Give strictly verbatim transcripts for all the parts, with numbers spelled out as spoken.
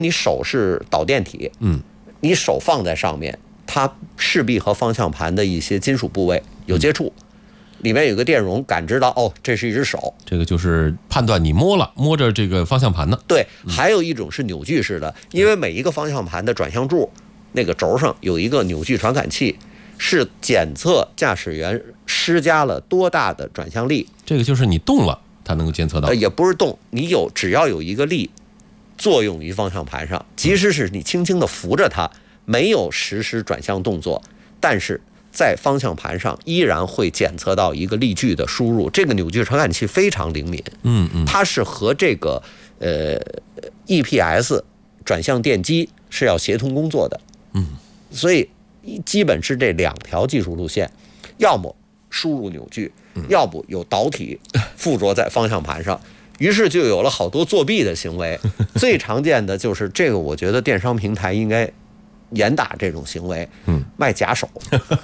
你手是导电体， 嗯， 你手放在上面，它势必和方向盘的一些金属部位有接触，嗯、里面有个电容感知到，哦，这是一只手， 这个就是判断你摸了摸着这个方向盘呢。 对，还有一种是扭矩式的，因为每一个方向盘的转向柱那个轴上有一个扭矩传感器，是检测驾驶员施加了多大的转向力。 这个就是你动了，它能够监测到。 呃，也不是动，你有只要有一个力作用于方向盘上，即使是你轻轻地扶着它，没有实施转向动作，但是在方向盘上依然会检测到一个力矩的输入。这个扭矩传感器非常灵敏， 嗯嗯， 它是和这个呃 E P S 转向电机是要协同工作的， 嗯， 所以基本是这两条技术路线，要么输入扭矩，要不有导体附着在方向盘上。于是就有了好多作弊的行为，最常见的就是这个，我觉得电商平台应该严打这种行为， 嗯， 卖假手，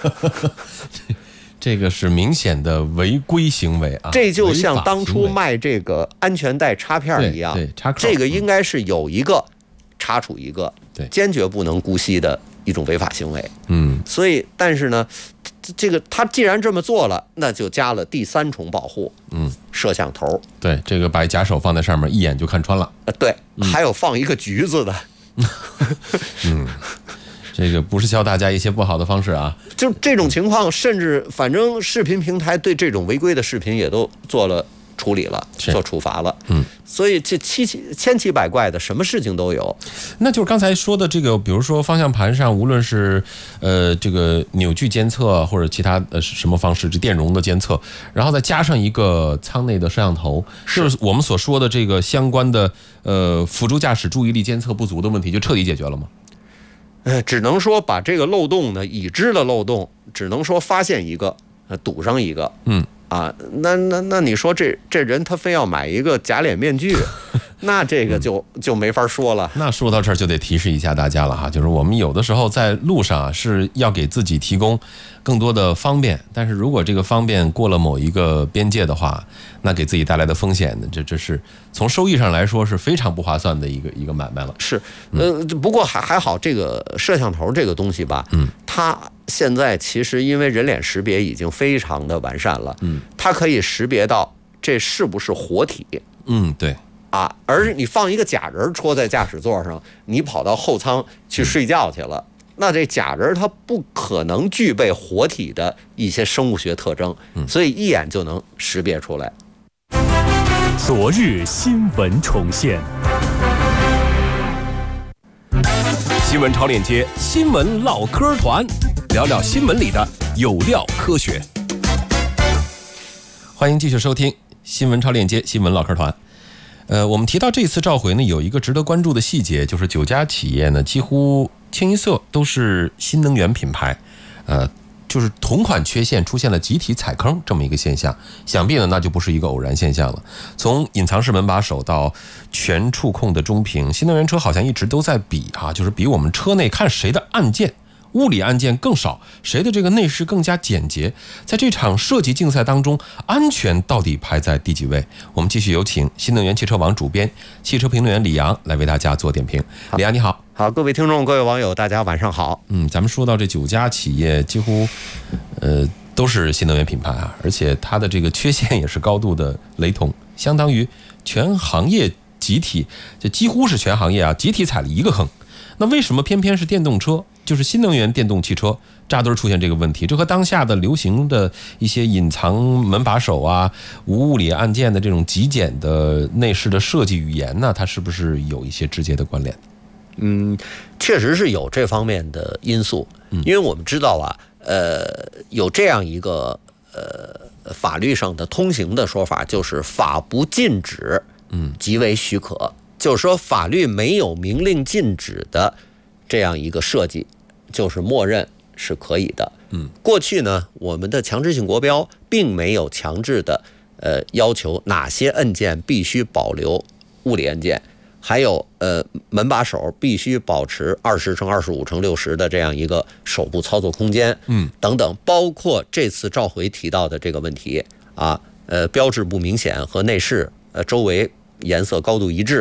这个是明显的违规行为啊！ 这就像当初卖这个安全带插片一样， 对，插扣， 这个应该是有一个插出一个， 对， 坚决不能姑息的一种违法行为。 嗯， 所以，但是呢，这个他既然这么做了，那就加了第三重保护， 嗯， 摄像头， 对，这个把假手放在上面，一眼就看穿了。 呃，对，还有放一个橘子的， 嗯，这个不是教大家一些不好的方式啊。 就这种情况，甚至反正视频平台对这种违规的视频也都做了处理了，做处罚了。 嗯， 所以这七七千奇百怪的，什么事情都有。 那就是刚才说的这个，比如说方向盘上，无论是呃这个扭矩监测或者其他呃什么方式，这电容的监测，然后再加上一个舱内的摄像头，就是我们所说的这个相关的呃辅助驾驶注意力监测不足的问题，就彻底解决了吗？ 呃，只能说把这个漏洞呢，已知的漏洞，只能说发现一个，呃，堵上一个。 嗯。 啊，那那那你说这这人他非要买一个假脸面具，那这个就就没法说了。 那说到这儿就得提示一下大家了哈，就是我们有的时候在路上啊是要给自己提供更多的方便，但是如果这个方便过了某一个边界的话，那给自己带来的风险呢，这这是从收益上来说是非常不划算的一个一个买卖了。 是，呃，不过还还好，这个摄像头这个东西吧， 嗯， 它现在其实因为人脸识别已经非常的完善了， 嗯， 它可以识别到这是不是活体， 嗯，对， 啊，而你放一个假人戳在驾驶座上，你跑到后舱去睡觉去了，嗯、那这假人它不可能具备活体的一些生物学特征， 嗯、 所以一眼就能识别出来。 昨日新闻重现， 新闻超链接，新闻唠嗑团，聊聊新闻里的有料科学。 欢迎继续收听新闻超链接，新闻唠嗑团。呃，我们提到这次召回呢，有一个值得关注的细节，就是九家企业呢，几乎清一色都是新能源品牌，呃。就是同款缺陷出现了集体踩坑这么一个现象，想必呢那就不是一个偶然现象了。从隐藏式门把手到全触控的中屏，新能源车好像一直都在比啊，就是比我们车内看谁的按键物理按键更少，谁的这个内饰更加简洁。在这场设计竞赛当中，安全到底排在第几位？我们继续有请新能源汽车网主编、汽车评论员李阳来为大家做点评。李阳你好。 好，各位听众、各位网友，大家晚上好。 嗯，咱们说到这九家企业，几乎，呃，都是新能源品牌啊，而且它的这个缺陷也是高度的雷同，相当于全行业集体，这几乎是全行业啊集体踩了一个坑。那为什么偏偏是电动车，就是新能源电动汽车扎堆出现这个问题？这和当下的流行的一些隐藏门把手啊、无物理按键的这种极简的内饰的设计语言呢，它是不是有一些直接的关联？ 嗯，确实是有这方面的因素，因为我们知道啊，呃，有这样一个呃法律上的通行的说法，就是法不禁止，嗯，即为许可，就是说法律没有明令禁止的这样一个设计，就是默认是可以的。嗯，过去呢，我们的强制性国标并没有强制的呃要求哪些按键必须保留物理按键。还有呃，门把手必须保持二十乘二十五乘六十的这样一个手部操作空间，嗯，等等，包括这次召回提到的这个问题啊，呃，标志不明显和内饰呃周围颜色高度一致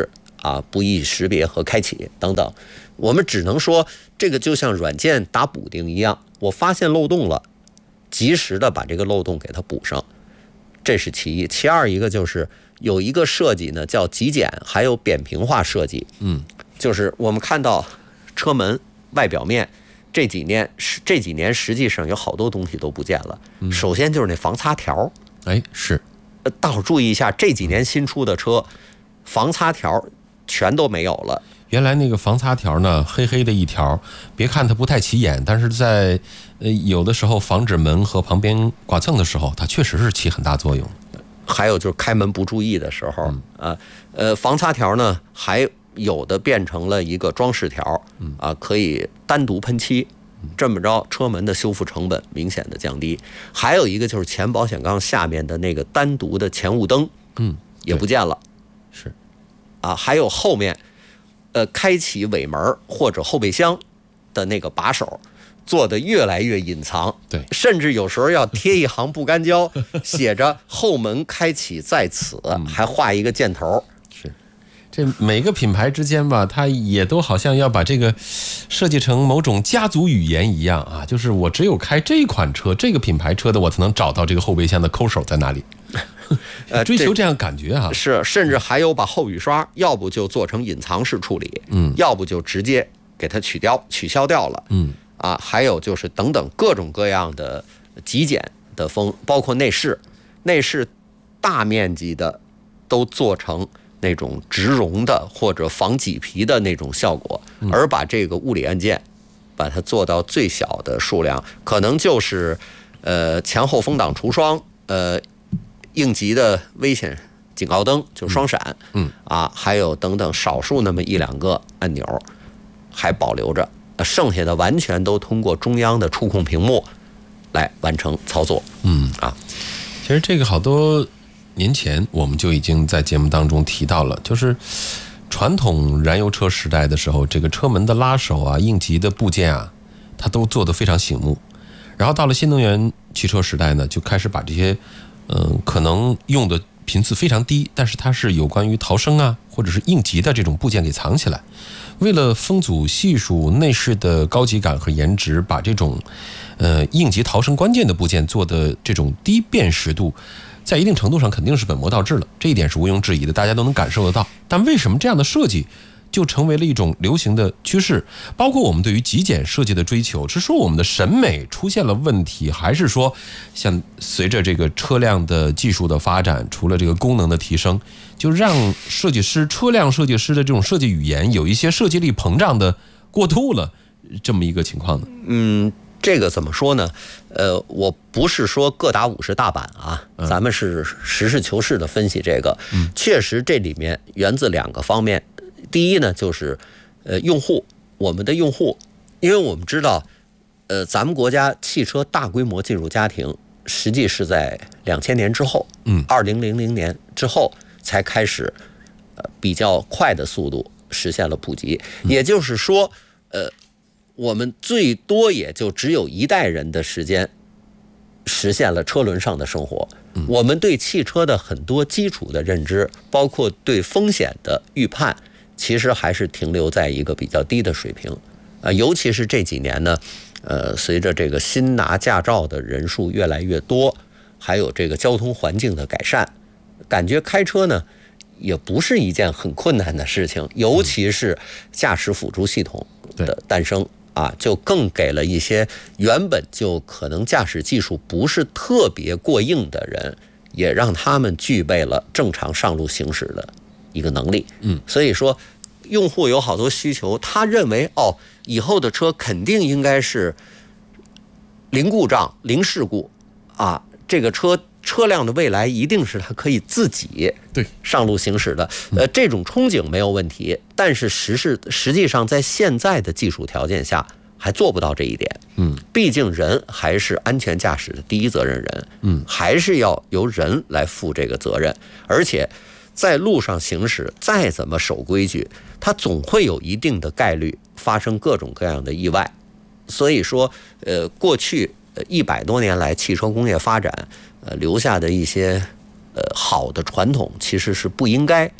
啊，不易识别和开启等等。我们只能说，这个就像软件打补丁一样，我发现漏洞了，及时的把这个漏洞给它补上，这是其一。其二一个就是有一个设计呢叫极简，还有扁平化设计。 嗯， 就是我们看到车门外表面这几年这几年实际上有好多东西都不见了。嗯、首先就是那防擦条， 哎，是， 大伙注意一下，这几年新出的车，防擦条全都没有了。 原来那个防擦条呢，黑黑的一条，别看它不太起眼，但是在呃有的时候防止门和旁边剐蹭的时候，它确实是起很大作用。 还有就是开门不注意的时候，嗯、啊，呃，防擦条呢，还有的变成了一个装饰条，啊，可以单独喷漆，这么着车门的修复成本明显的降低。还有一个就是前保险杠下面的那个单独的前雾灯，嗯，也不见了， 是， 啊，还有后面。呃，开启尾门或者后备箱的那个把手做得越来越隐藏， 对， 甚至有时候要贴一行不干胶，写着“后门开启在此”，还画一个箭头。 是，这每个品牌之间吧，它也都好像要把这个设计成某种家族语言一样啊，就是我只有开这款车，这个品牌车的，我才能找到这个后备箱的抠手在哪里。呃，追求这样感觉啊， 是，甚至还有把后雨刷，要不就做成隐藏式处理，嗯，要不就直接给它取掉、取消掉了，嗯，啊，还有就是等等各种各样的极简的风，包括内饰，内饰大面积的都做成那种植绒的或者防麂皮的那种效果，而把这个物理按键把它做到最小的数量，可能就是呃前后风挡除霜，呃。应急的危险警告灯就双闪，嗯啊，还有等等少数那么一两个按钮还保留着，剩下的完全都通过中央的触控屏幕来完成操作。嗯啊， 其实这个好多年前我们就已经在节目当中提到了，就是传统燃油车时代的时候，这个车门的拉手啊、应急的部件啊，它都做得非常醒目。然后到了新能源汽车时代呢，就开始把这些嗯，可能用的频次非常低，但是它是有关于逃生啊，或者是应急的这种部件给藏起来。为了风阻系数、内饰的高级感和颜值，把这种呃应急逃生关键的部件做的这种低辨识度，在一定程度上肯定是本末倒置了，这一点是毋庸置疑的，大家都能感受得到。但为什么这样的设计就成为了一种流行的趋势？包括我们对于极简设计的追求，是说我们的审美出现了问题，还是说像随着这个车辆的技术的发展，除了这个功能的提升，就让设计师车辆设计师的这种设计语言有一些设计力膨胀的过度了这么一个情况呢？ 嗯，这个怎么说呢？呃，我不是说各打五十大板啊，咱们是实事求是的分析这个。嗯，确实这里面源自两个方面。第一呢，就是呃用户，我们的用户，因为我们知道，呃，咱们国家汽车大规模进入家庭，实际是在两千年之后，嗯，二零零零年之后才开始，呃，比较快的速度实现了普及。也就是说，呃，我们最多也就只有一代人的时间，实现了车轮上的生活。我们对汽车的很多基础的认知，包括对风险的预判，其实还是停留在一个比较低的水平，呃，尤其是这几年呢，呃，随着这个新拿驾照的人数越来越多，还有这个交通环境的改善，感觉开车呢也不是一件很困难的事情，尤其是驾驶辅助系统的诞生啊，就更给了一些原本就可能驾驶技术不是特别过硬的人，也让他们具备了正常上路行驶的一个能力。嗯，所以说用户有好多需求，他认为哦，以后的车肯定应该是零故障、零事故啊，这个车车辆的未来一定是它可以自己对上路行驶的。呃，这种憧憬没有问题，但是实是实际上在现在的技术条件下还做不到这一点。嗯，毕竟人还是安全驾驶的第一责任人。嗯，还是要由人来负这个责任，而且在路上行驶，再怎么守规矩，它总会有一定的概率发生各种各样的意外。所以说，呃，过去一百多年来汽车工业发展，呃，留下的一些呃好的传统，其实是不应该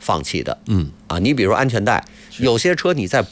放弃的。 嗯啊，你比如安全带，有些车你在